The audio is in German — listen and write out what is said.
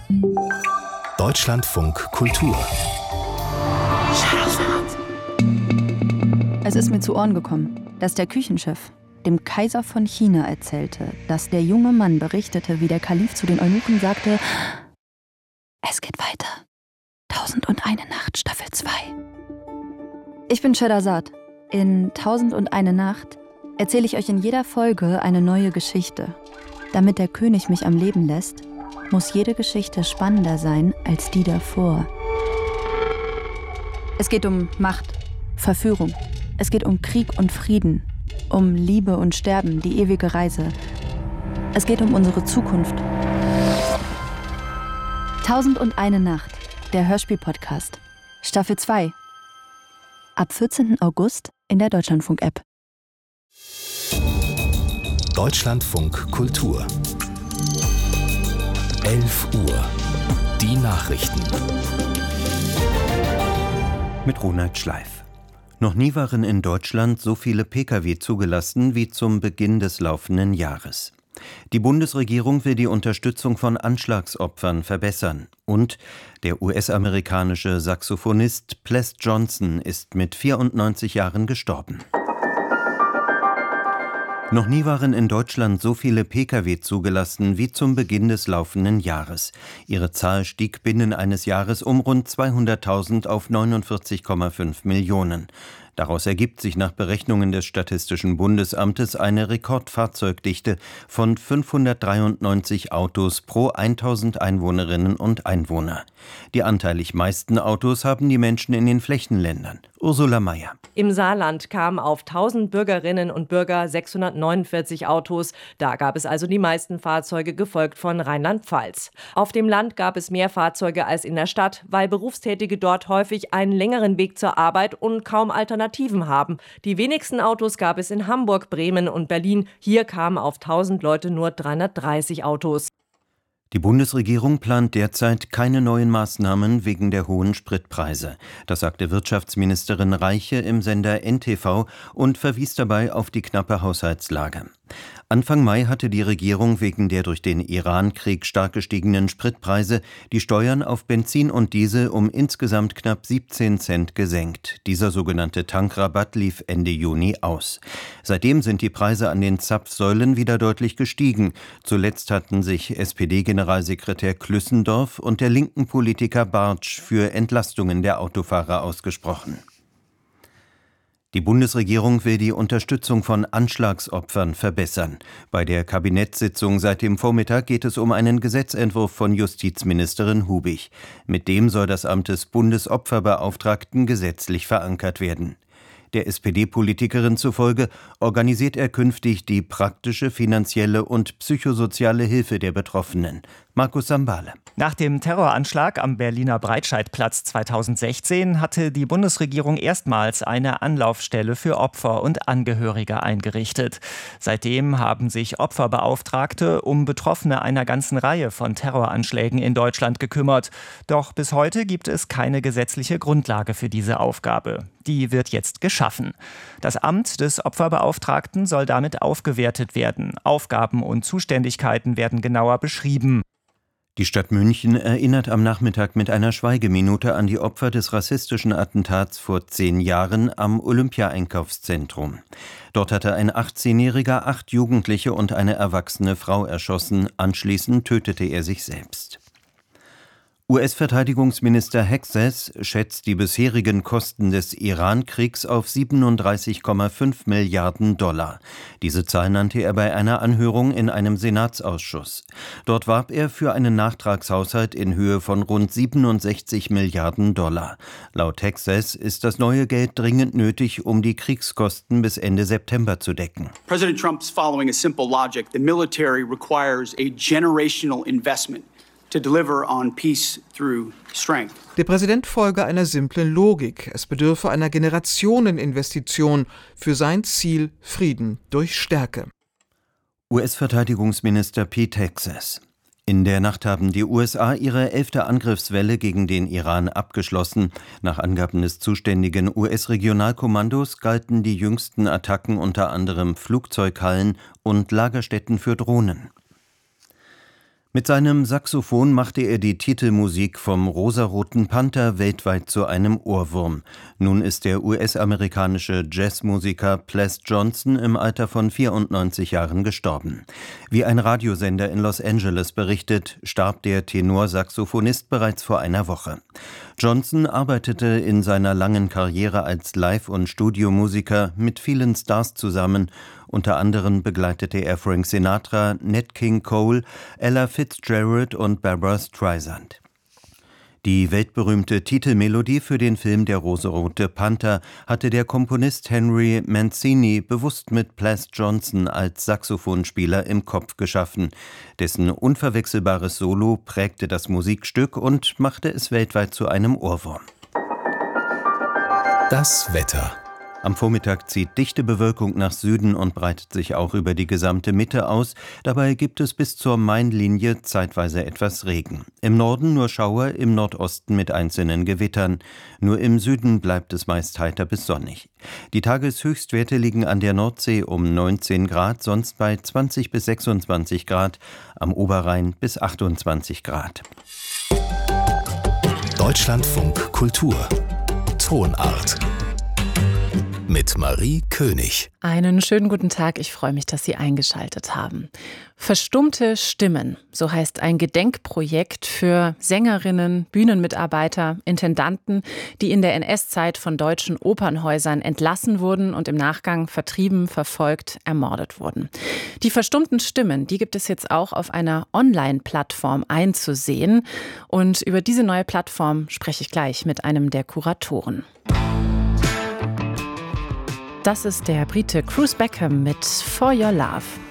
Deutschlandfunk Kultur. Es ist mir zu Ohren gekommen, dass der Küchenchef dem Kaiser von China erzählte, dass der junge Mann berichtete, wie der Kalif zu den Eunuchen sagte: Es geht weiter. 1001 Nacht, Staffel 2. Ich bin Scheherazad. In 1001 Nacht erzähle ich euch in jeder Folge eine neue Geschichte. Damit der König mich am Leben lässt, muss jede Geschichte spannender sein als die davor. Es geht um Macht, Verführung. Es geht um Krieg und Frieden, um Liebe und Sterben, die ewige Reise. Es geht um unsere Zukunft. 1001 Nacht, der Hörspiel-Podcast. Staffel 2. Ab 14. August in der Deutschlandfunk-App. Deutschlandfunk Kultur. 11 Uhr. Die Nachrichten. Mit Ronald Schleif. Noch nie waren in Deutschland so viele Pkw zugelassen wie zum Beginn des laufenden Jahres. Die Bundesregierung will die Unterstützung von Anschlagsopfern verbessern. Und der US-amerikanische Saxophonist Ples Johnson ist mit 94 Jahren gestorben. Noch nie waren in Deutschland so viele Pkw zugelassen wie zum Beginn des laufenden Jahres. Ihre Zahl stieg binnen eines Jahres um rund 200.000 auf 49,5 Millionen. Daraus ergibt sich nach Berechnungen des Statistischen Bundesamtes eine Rekordfahrzeugdichte von 593 Autos pro 1000 Einwohnerinnen und Einwohner. Die anteilig meisten Autos haben die Menschen in den Flächenländern. Ursula Mayer. Im Saarland kamen auf 1000 Bürgerinnen und Bürger 649 Autos. Da gab es also die meisten Fahrzeuge, gefolgt von Rheinland-Pfalz. Auf dem Land gab es mehr Fahrzeuge als in der Stadt, weil Berufstätige dort häufig einen längeren Weg zur Arbeit und kaum Alternativen haben. Die wenigsten Autos gab es in Hamburg, Bremen und Berlin. Hier kamen auf 1000 Leute nur 330 Autos. Die Bundesregierung plant derzeit keine neuen Maßnahmen wegen der hohen Spritpreise. Das sagte Wirtschaftsministerin Reiche im Sender NTV und verwies dabei auf die knappe Haushaltslage. Anfang Mai hatte die Regierung wegen der durch den Iran-Krieg stark gestiegenen Spritpreise die Steuern auf Benzin und Diesel um insgesamt knapp 17 Cent gesenkt. Dieser sogenannte Tankrabatt lief Ende Juni aus. Seitdem sind die Preise an den Zapfsäulen wieder deutlich gestiegen. Zuletzt hatten sich SPD-Generalsekretär Klüssendorf und der linken Politiker Bartsch für Entlastungen der Autofahrer ausgesprochen. Die Bundesregierung will die Unterstützung von Anschlagsopfern verbessern. Bei der Kabinettssitzung seit dem Vormittag geht es um einen Gesetzentwurf von Justizministerin Hubig. Mit dem soll das Amt des Bundesopferbeauftragten gesetzlich verankert werden. Der SPD-Politikerin zufolge organisiert er künftig die praktische, finanzielle und psychosoziale Hilfe der Betroffenen. Markus Sambale. Nach dem Terroranschlag am Berliner Breitscheidplatz 2016 hatte die Bundesregierung erstmals eine Anlaufstelle für Opfer und Angehörige eingerichtet. Seitdem haben sich Opferbeauftragte um Betroffene einer ganzen Reihe von Terroranschlägen in Deutschland gekümmert. Doch bis heute gibt es keine gesetzliche Grundlage für diese Aufgabe. Die wird jetzt geschaffen. Das Amt des Opferbeauftragten soll damit aufgewertet werden. Aufgaben und Zuständigkeiten werden genauer beschrieben. Die Stadt München erinnert am Nachmittag mit einer Schweigeminute an die Opfer des rassistischen Attentats vor 10 Jahren am Olympia-Einkaufszentrum. Dort hatte ein 18-Jähriger 8 Jugendliche und eine erwachsene Frau erschossen. Anschließend tötete er sich selbst. US-Verteidigungsminister Hexas schätzt die bisherigen Kosten des Iran-Kriegs auf 37,5 Milliarden $. Diese Zahl nannte er bei einer Anhörung in einem Senatsausschuss. Dort warb er für einen Nachtragshaushalt in Höhe von rund 67 Milliarden $. Laut Hexas ist das neue Geld dringend nötig, um die Kriegskosten bis Ende September zu decken. President Trump's following a simple logic. The military requires a generational investment to deliver on peace through strength. Der Präsident folge einer simplen Logik. Es bedürfe einer Generationeninvestition für sein Ziel Frieden durch Stärke. US-Verteidigungsminister Pete Hexas. In der Nacht haben die USA ihre 11. Angriffswelle gegen den Iran abgeschlossen. Nach Angaben des zuständigen US-Regionalkommandos galten die jüngsten Attacken unter anderem Flugzeughallen und Lagerstätten für Drohnen. Mit seinem Saxophon machte er die Titelmusik vom Rosaroten Panther weltweit zu einem Ohrwurm. Nun ist der US-amerikanische Jazzmusiker Ples Johnson im Alter von 94 Jahren gestorben. Wie ein Radiosender in Los Angeles berichtet, starb der Tenorsaxophonist bereits vor einer Woche. Johnson arbeitete in seiner langen Karriere als Live- und Studiomusiker mit vielen Stars zusammen. Unter anderem begleitete er Frank Sinatra, Nat King Cole, Ella Fitzgerald und Barbra Streisand. Die weltberühmte Titelmelodie für den Film Der rosarote Panther hatte der Komponist Henry Mancini bewusst mit Ples Johnson als Saxophonspieler im Kopf geschaffen. Dessen unverwechselbares Solo prägte das Musikstück und machte es weltweit zu einem Ohrwurm. Das Wetter. Am Vormittag zieht dichte Bewölkung nach Süden und breitet sich auch über die gesamte Mitte aus. Dabei gibt es bis zur Mainlinie zeitweise etwas Regen. Im Norden nur Schauer, im Nordosten mit einzelnen Gewittern. Nur im Süden bleibt es meist heiter bis sonnig. Die Tageshöchstwerte liegen an der Nordsee um 19 Grad, sonst bei 20 bis 26 Grad, am Oberrhein bis 28 Grad. Deutschlandfunk Kultur. Tonart. Mit Marie König. Einen schönen guten Tag, ich freue mich, dass Sie eingeschaltet haben. Verstummte Stimmen, so heißt ein Gedenkprojekt für Sängerinnen, Bühnenmitarbeiter, Intendanten, die in der NS-Zeit von deutschen Opernhäusern entlassen wurden und im Nachgang vertrieben, verfolgt, ermordet wurden. Die verstummten Stimmen, die gibt es jetzt auch auf einer Online-Plattform einzusehen. Und über diese neue Plattform spreche ich gleich mit einem der Kuratoren. Das ist der Brite Cruz Beckham mit For Your Love.